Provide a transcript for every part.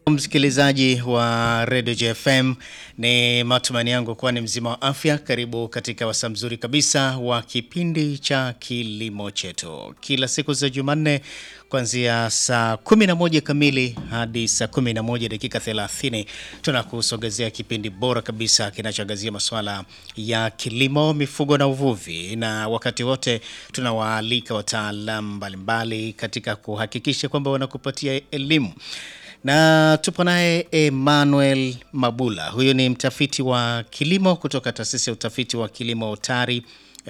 Msikilizaji wa Radio JFM, ni matumaini yangu kuwa ni mzima wa afya. Karibu katika wasaa mzuri kabisa wa kipindi cha Kilimo Chetu. Kila siku za Jumanne kuanzia saa 11 kamili hadi saa 11 dakika 30 tunakusogezea kipindi bora kabisa kinachoangazia masuala ya kilimo, mifugo na uvuvi, na wakati wote tunawaalika wataalamu mbalimbali katika kuhakikisha kwamba wanakupatia elimu. Na tupo naye Emmanuel Mabula. Huyu ni mtafiti wa kilimo kutoka taasisi ya utafiti wa kilimo TARI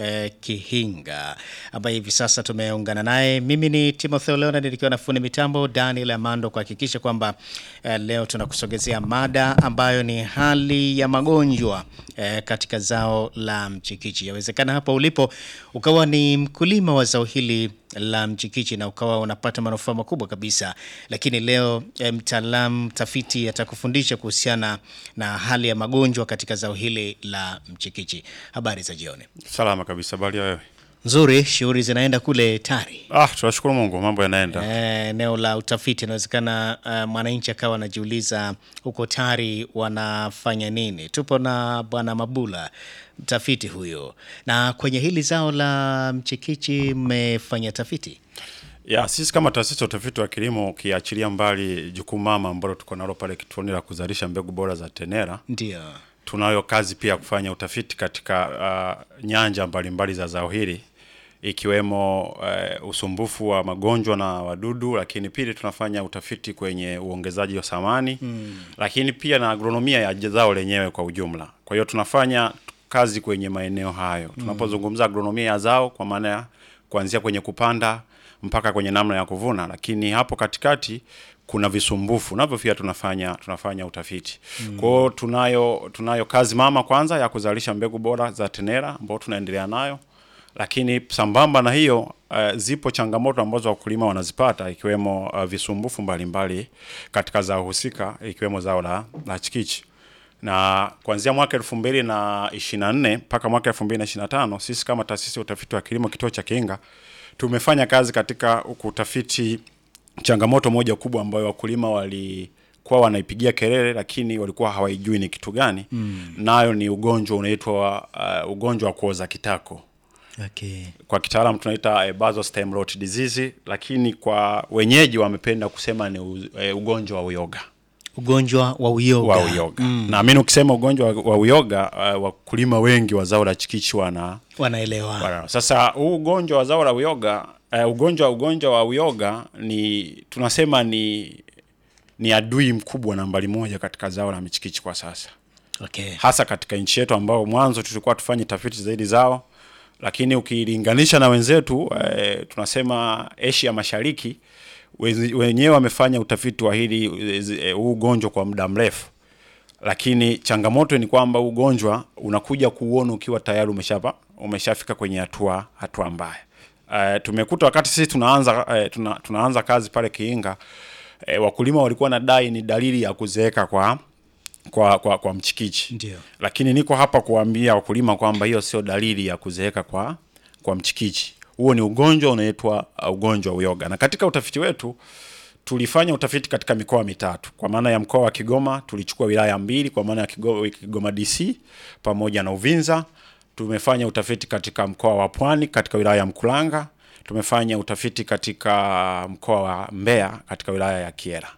Kihinga, ambaye hivi sasa tumeungana naye. Mimi ni Timotheo Leonard nikiwa na fundi mitambo Daniel Amando kuhakikisha kwamba leo tunakusogezea mada ambayo ni hali ya magonjwa katika zao la mchikichi. Yawezekana hapa ulipo ukawa ni mkulima wa zao hili la mchikichi na ukawa unapata manufaa makubwa kabisa, lakini leo mtaalamu tafiti atakufundisha kuhusiana na hali ya magonjwa katika zao hili la mchikichi. Habari za jioni. Salama kabisa, bali wewe? Nzuri, shughuli zinaenda kule TARI. Tunashukuru Mungu, mambo yanaenda. Eneo la utafiti, inawezekana mwananchi akawa anajiuliza huko TARI wanafanya nini. Tupo na Bwana Mabula, mtafiti huyo. Na kwenye hili zao la mchikichi mmefanya tafiti? Sisi kama taasisi ya utafiti wa kilimo, kiachilia mbali jukumu mama ambalo tuko nalo pale kituoni la kuzalisha mbegu bora za tenera, ndio tunayo kazi pia kufanya utafiti katika nyanja mbalimbali za zao hili, ikiwemo usumbufu wa magonjwa na wadudu, lakini pili tunafanya utafiti kwenye uongezaji wa thamani, lakini pia na agronomia ya zao lenyewe kwa ujumla. Kwa hiyo tunafanya kazi kwenye maeneo hayo. Tunapozungumza agronomia ya zao kwa maana ya kuanzia kwenye kupanda mpaka kwenye namna ya kuvuna, lakini hapo katikati kuna visumbufu navyo pia tunafanya utafiti. Kwa hiyo tunayo kazi mama kwanza ya kuzalisha mbegu bora za tenera ambao tunaendelea nayo, lakini sambamba na hiyo zipo changamoto ambazo wakulima wanazipata, ikiwemo visumbufu mbalimbali katika zao husika, ikiwemo zao la chikichi. Na kuanzia mwaka 2024 mpaka mwaka 2025 sisi kama taasisi ya utafiti wa kilimo kituo cha Kihinga tumefanya kazi katika kutafiti changamoto moja kubwa ambayo wakulima walikuwa wanaipigia kelele lakini walikuwa hawaijui ni kitu gani. Nayo ni ugonjwa unaitwa ugonjwa wa kuoza kitako. Okay. Kwa kitaalamu tunaita basal stem rot disease, lakini kwa wenyeji wamependa kusema ni ugonjwa wa uyoga. Ugonjwa wa uyoga. Na mimi ukisema ugonjwa wa uyoga, wakulima wengi wa zao la chikichi wanaelewa. Sasa huu ugonjwa wa zao la uyoga, ugonjwa wa uyoga tunasema ni adui mkubwa nambari moja katika zao la michikichi kwa sasa. Okay. Hasa katika nchi yetu ambao mwanzo tulikuwa tufanye tafiti zaidi zao, lakini ukilinganisha na wenzetu tunasema Asia Mashariki, wenyewe wamefanya utafiti wa huu ugonjwa kwa muda mrefu. Lakini changamoto ni kwamba ugonjwa unakuja kuuona ukiwa tayari umeshafika kwenye hatua mbaya. Tumekuta wakati sisi tunaanza kazi pale Kihinga, wakulima walikuwa nadai ni dalili ya kuzeeka kwa mchikichi. Ndio. Lakini niko hapa kuambia wakulima kwamba hiyo sio dalili ya kuzeeka kwa mchikichi. Huo ni ugonjwa unaitwa ugonjwa wa uyoga. Na katika utafiti wetu tulifanya utafiti katika mikoa mitatu. Kwa maana ya mkoa wa Kigoma tulichukua wilaya 2 kwa maana ya Kigoma DC pamoja na Uvinza. Tumefanya utafiti katika mkoa wa Pwani katika wilaya ya Mkuranga. Tumefanya utafiti katika mkoa wa Mbeya katika wilaya ya Kyela.